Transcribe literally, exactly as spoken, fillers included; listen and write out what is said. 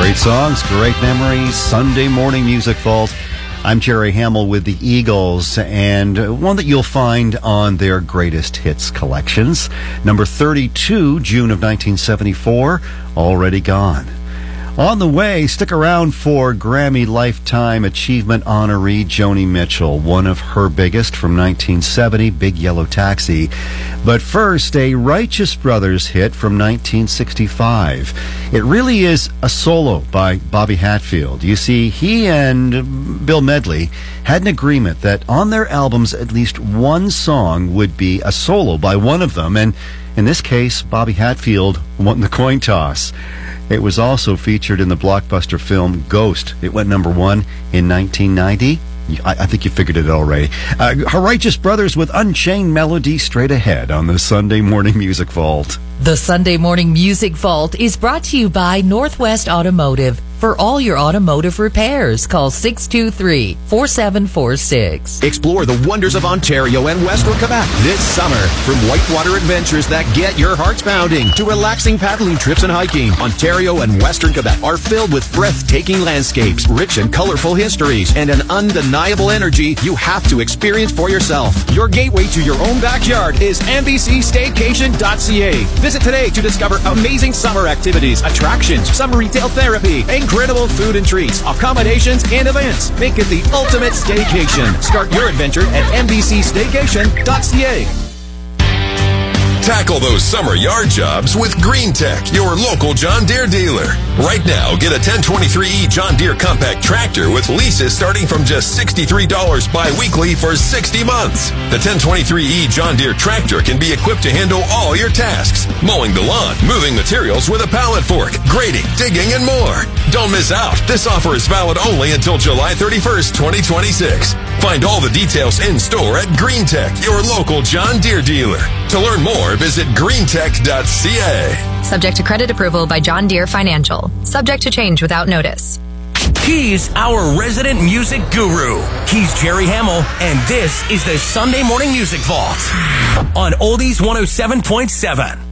Great songs, great memories, Sunday Morning Music Vault. I'm Jerry Hamill with the Eagles, and one that you'll find on their greatest hits collections. Number thirty-two, June of nineteen seventy-four, Already Gone. On the way, stick around for Grammy Lifetime Achievement honoree Joni Mitchell, one of her biggest from nineteen seventy, Big Yellow Taxi. But first, a Righteous Brothers hit from nineteen sixty-five. It really is a solo by Bobby Hatfield. You see, he and Bill Medley had an agreement that on their albums, at least one song would be a solo by one of them, and in this case, Bobby Hatfield won the coin toss. It was also featured in the blockbuster film Ghost. It went number one in nineteen ninety. I, I think you figured it already. Uh, her Righteous Brothers with Unchained Melody straight ahead on the Sunday Morning Music Vault. The Sunday Morning Music Vault is brought to you by Northwest Automotive. For all your automotive repairs, call six two three, four seven four six. Explore the wonders of Ontario and Western Quebec this summer. From whitewater adventures that get your hearts pounding to relaxing paddling trips and hiking, Ontario and Western Quebec are filled with breathtaking landscapes, rich and colorful histories, and an undeniable energy you have to experience for yourself. Your gateway to your own backyard is N B C Staycation dot C A. Visit today to discover amazing summer activities, attractions, summer retail therapy, incredible food and treats, accommodations, and events. Make it the ultimate staycation. Start your adventure at N B C Staycation dot C A. Tackle those summer yard jobs with Green Tech, your local John Deere dealer. Right now, get a ten twenty-three E John Deere compact tractor with leases starting from just sixty-three dollars bi-weekly for sixty months. The ten twenty-three E John Deere tractor can be equipped to handle all your tasks. Mowing the lawn, moving materials with a pallet fork, grading, digging, and more. Don't miss out. This offer is valid only until July thirty-first, twenty twenty-six. Find all the details in store at Green Tech, your local John Deere dealer. To learn more, visit green tech dot C A. Subject to credit approval by John Deere Financial. Subject to change without notice. He's our resident music guru. He's Jerry Hamill, and this is the Sunday Morning Music Vault on Oldies one oh seven point seven.